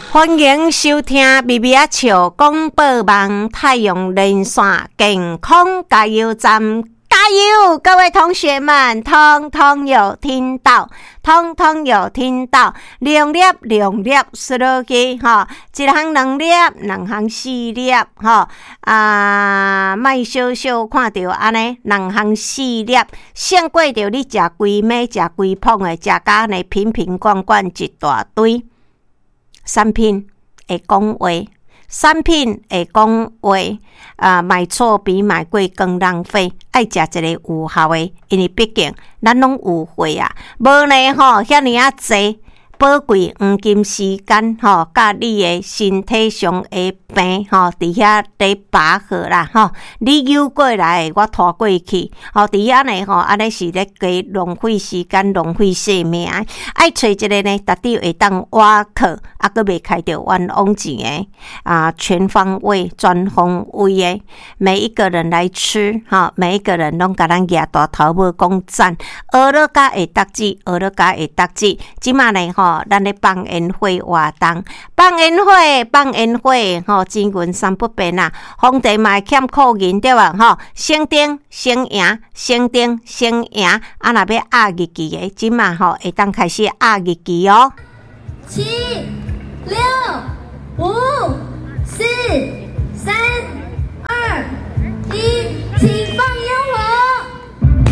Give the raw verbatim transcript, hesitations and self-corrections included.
欢迎收听咪咪啊笑广播网太阳连线健康加油站，加油！各位同学们，通通有听到，通通有听到，两粒两粒输落去吼，一行两粒，两行四粒吼，啊，莫小小看到安尼，两行四粒，胜过着你食规暝、食规捧的，食甲安尼瓶瓶罐罐一大堆。产品会讲话，产品会讲话，啊，买错比买贵更浪费。爱食一个有效的，因为毕竟咱拢有货啊，无呢吼，遐尼啊济宝贵黄金时间吼，甲你的身体上的病吼，伫遐伫拔河啦吼，你游过来，我拖过去，吼，伫遐呢吼，安尼是咧加浪费时间、浪费生命。爱找一个呢，绝对会当挖课，啊，阁袂开着冤枉钱的啊，全方位、全方位的，每一个人来吃哈，每一个人拢甲咱举大头母讲赞，学了甲会得志，学了甲会得志。即马呢吼。咱咧放烟火活动，放烟火，放烟火，吼，钱银三不变啊！皇帝嘛欠苦银对吧？吼，先顶先赢，先顶先赢，啊，若要压日期的，即马吼会当开始压日期哦。 七、六、五、四、三、二、一，请放烟